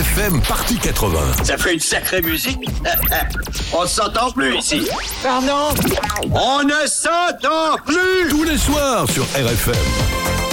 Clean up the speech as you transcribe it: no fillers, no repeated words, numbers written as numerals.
RFM Partie 80. Ça fait une sacrée musique. On s'entend plus ici. Pardon? On ne s'entend plus. Tous les soirs sur RFM.